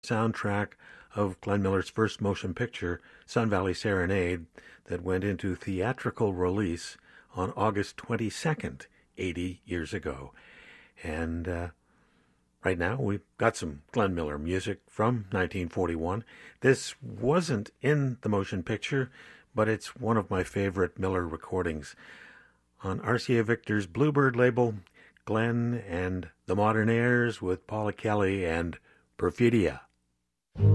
soundtrack of Glenn Miller's first motion picture, Sun Valley Serenade, that went into theatrical release on August 22nd, 80 years ago. And right now we've got some Glenn Miller music from 1941. This wasn't in the motion picture, but it's one of my favorite Miller recordings. On RCA Victor's Bluebird label, Glenn and the Modern Airs with Paula Kelly and Perfidia.